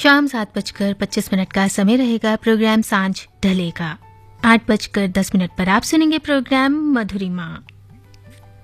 शाम 7:25 का समय रहेगा प्रोग्राम सांझ ढलेगा। 8:10 पर आप सुनेंगे प्रोग्राम मधुरिमा।